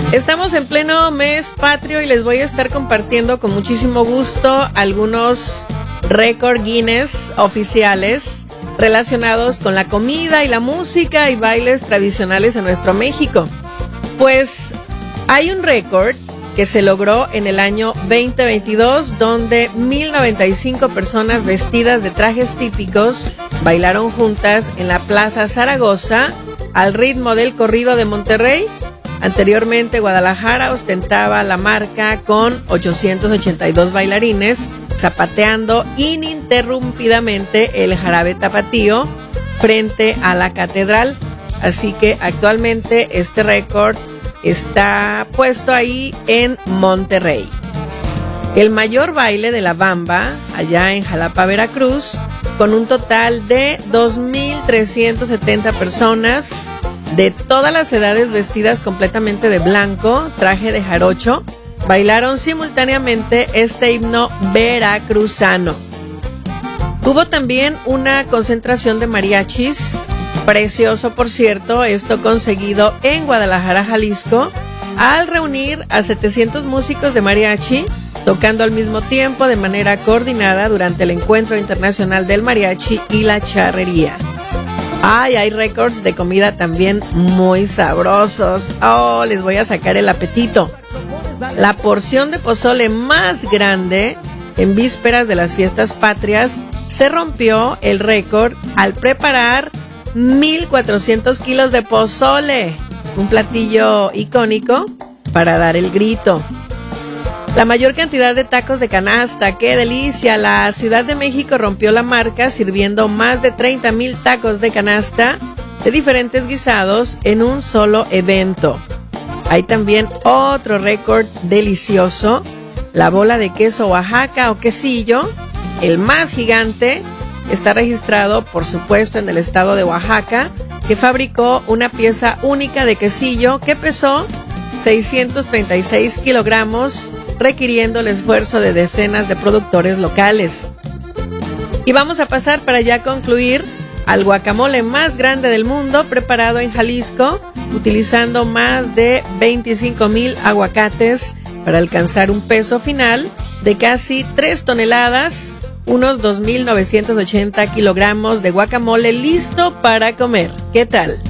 Estamos en pleno mes patrio y les voy a estar compartiendo con muchísimo gusto algunos récord Guinness oficiales relacionados con la comida y la música y bailes tradicionales en nuestro México. Pues hay un récord que se logró en el año 2022, donde 1095 personas vestidas de trajes típicos bailaron juntas en la Plaza Zaragoza al ritmo del corrido de Monterrey. Anteriormente, Guadalajara ostentaba la marca con 882 bailarines zapateando ininterrumpidamente el jarabe tapatío frente a la catedral. Así que actualmente este récord está puesto ahí en Monterrey. El mayor baile de la bamba, allá en Jalapa, Veracruz, con un total de 2,370 personas de todas las edades vestidas completamente de blanco, traje de jarocho, bailaron simultáneamente este himno veracruzano. Hubo también una concentración de mariachis, precioso por cierto, esto conseguido en Guadalajara, Jalisco, al reunir a 700 músicos de mariachi, tocando al mismo tiempo de manera coordinada durante el Encuentro Internacional del Mariachi y la Charrería. Ay, hay récords de comida también muy sabrosos. Oh, les voy a sacar el apetito. La porción de pozole más grande en vísperas de las fiestas patrias se rompió el récord al preparar 1,400 kilos de pozole, un platillo icónico para dar el grito. La mayor cantidad de tacos de canasta, ¡qué delicia! La Ciudad de México rompió la marca sirviendo más de 30,000 tacos de canasta de diferentes guisados en un solo evento. Hay también otro récord delicioso, la bola de queso Oaxaca o quesillo, el más gigante, está registrado por supuesto en el estado de Oaxaca, que fabricó una pieza única de quesillo que pesó 636 kilogramos, requiriendo el esfuerzo de decenas de productores locales. Y vamos a pasar para ya concluir al guacamole más grande del mundo, preparado en Jalisco, utilizando más de 25,000 aguacates para alcanzar un peso final de casi 3 toneladas, unos 2,980 kilogramos de guacamole listo para comer. ¿Qué tal?